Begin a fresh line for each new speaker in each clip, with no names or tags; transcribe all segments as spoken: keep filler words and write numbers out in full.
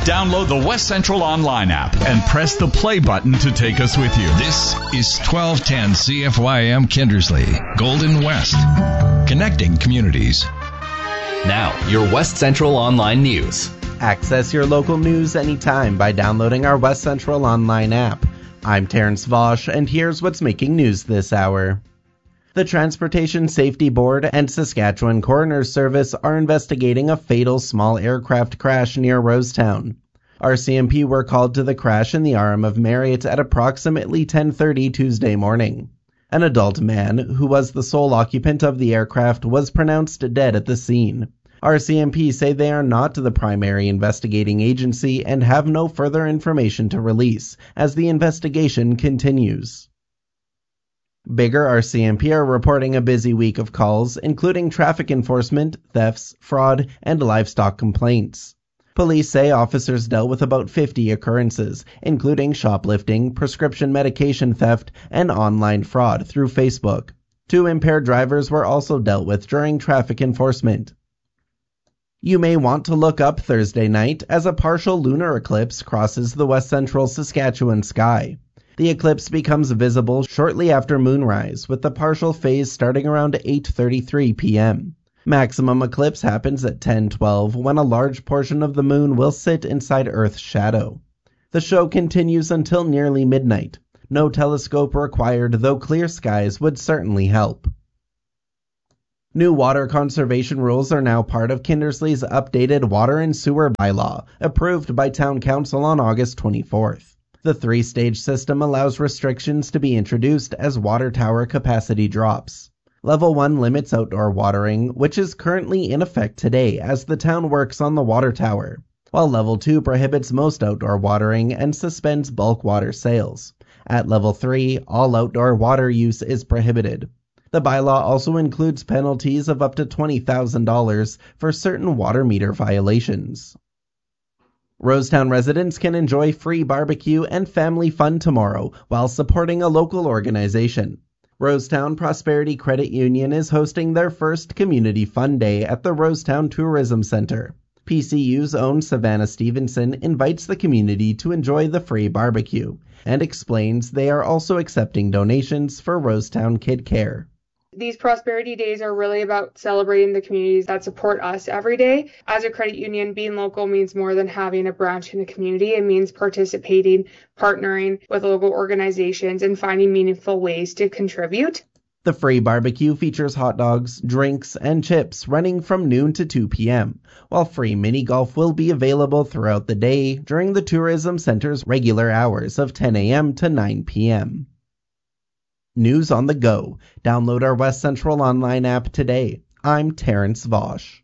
Download the West Central Online app and press the play button to take us with you.
This is twelve ten C F Y M Kindersley, Golden West, connecting communities.
Now, your West Central Online News.
Access your local news anytime by downloading our West Central Online app. I'm Terrence Vosch, and here's what's making news this hour. The Transportation Safety Board and Saskatchewan Coroner's Service are investigating a fatal small aircraft crash near Rosetown. R C M P were called to the crash in the R M of Marriott at approximately ten thirty Tuesday morning. An adult man, who was the sole occupant of the aircraft, was pronounced dead at the scene. R C M P say they are not the primary investigating agency and have no further information to release as the investigation continues. Biggar R C M P are reporting a busy week of calls, including traffic enforcement, thefts, fraud, and livestock complaints. Police say officers dealt with about fifty occurrences, including shoplifting, prescription medication theft, and online fraud through Facebook. Two impaired drivers were also dealt with during traffic enforcement. You may want to look up Thursday night as a partial lunar eclipse crosses the west central Saskatchewan sky. The eclipse becomes visible shortly after moonrise, with the partial phase starting around eight thirty-three p.m. Maximum eclipse happens at ten twelve, when a large portion of the moon will sit inside Earth's shadow. The show continues until nearly midnight. No telescope required, though clear skies would certainly help. New water conservation rules are now part of Kindersley's updated water and sewer bylaw, approved by Town Council on August twenty-fourth. The three-stage system allows restrictions to be introduced as water tower capacity drops. Level one limits outdoor watering, which is currently in effect today as the town works on the water tower, while Level two prohibits most outdoor watering and suspends bulk water sales. At Level three, all outdoor water use is prohibited. The bylaw also includes penalties of up to twenty thousand dollars for certain water meter violations. Rosetown residents can enjoy free barbecue and family fun tomorrow while supporting a local organization. Rosetown Prosperity Credit Union is hosting their first Community Fun Day at the Rosetown Tourism Center. P C U's own Savannah Stevenson invites the community to enjoy the free barbecue and explains they are also accepting donations for Rosetown Kid Care.
These prosperity days are really about celebrating the communities that support us every day. As a credit union, being local means more than having a branch in a community. It means participating, partnering with local organizations, and finding meaningful ways to contribute.
The free barbecue features hot dogs, drinks, and chips running from noon to two p.m., while free mini golf will be available throughout the day during the Tourism Center's regular hours of ten a.m. to nine p.m. News on the go. Download our West Central Online app today. I'm Terrence Vosch.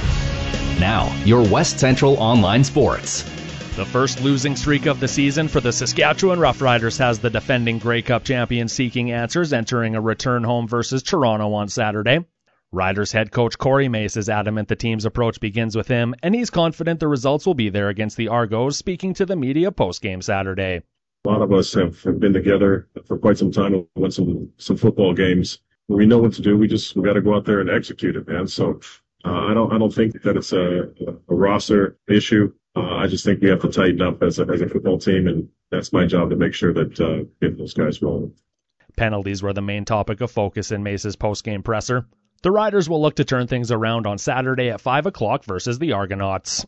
Now, your West Central Online Sports.
The first losing streak of the season for the Saskatchewan Roughriders has the defending Grey Cup champions seeking answers, entering a return home versus Toronto on Saturday. Riders head coach Corey Mace is adamant the team's approach begins with him, and he's confident the results will be there against the Argos, speaking to the media post-game Saturday.
A lot of us have, have been together for quite some time and won some, some football games. We know what to do. We just, we got to go out there and execute it, man. So, uh, I don't, I don't think that it's a, a roster issue. Uh, I just think we have to tighten up as a, as a football team, and that's my job to make sure that, uh, get those guys rolling.
Penalties were the main topic of focus in Mace's post-game presser. The Riders will look to turn things around on Saturday at five o'clock versus the Argonauts.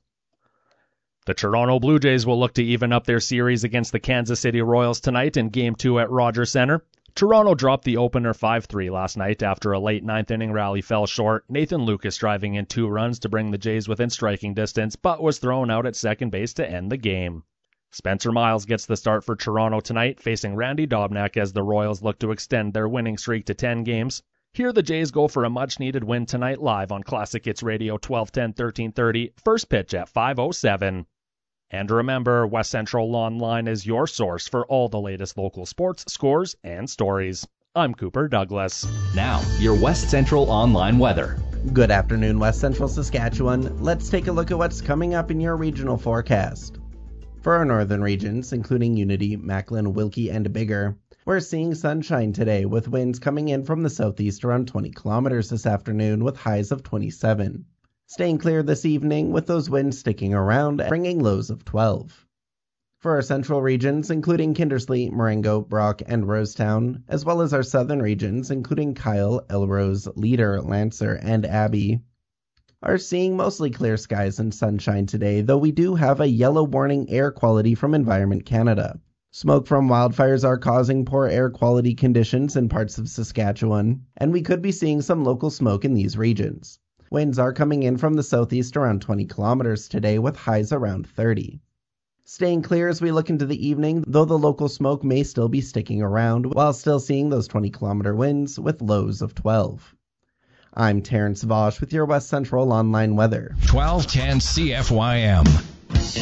The Toronto Blue Jays will look to even up their series against the Kansas City Royals tonight in Game two at Rogers Centre. Toronto dropped the opener five three last night after a late ninth-inning rally fell short, Nathan Lucas driving in two runs to bring the Jays within striking distance, but was thrown out at second base to end the game. Spencer Miles gets the start for Toronto tonight, facing Randy Dobnak as the Royals look to extend their winning streak to ten games. Here the Jays go for a much-needed win tonight live on Classic Hits Radio twelve ten, thirteen thirty, first pitch at five oh seven. And remember, West Central Online is your source for all the latest local sports, scores, and stories. I'm Cooper Douglas.
Now, your West Central Online weather.
Good afternoon, West Central Saskatchewan. Let's take a look at what's coming up in your regional forecast. For our northern regions, including Unity, Macklin, Wilkie, and Biggar, we're seeing sunshine today with winds coming in from the southeast around twenty kilometers this afternoon with highs of twenty-seven. Staying clear this evening with those winds sticking around, bringing lows of twelve. For our central regions, including Kindersley, Marengo, Brock, and Rosetown, as well as our southern regions, including Kyle, Elrose, Leader, Lancer, and Abbey, are seeing mostly clear skies and sunshine today, though we do have a yellow warning air quality from Environment Canada. Smoke from wildfires are causing poor air quality conditions in parts of Saskatchewan, and we could be seeing some local smoke in these regions. Winds are coming in from the southeast around twenty kilometers today, with highs around thirty. Staying clear as we look into the evening, though the local smoke may still be sticking around, while still seeing those twenty kilometer winds with lows of twelve. I'm Terrence Vosch with your West Central Online weather.
twelve ten C F Y M.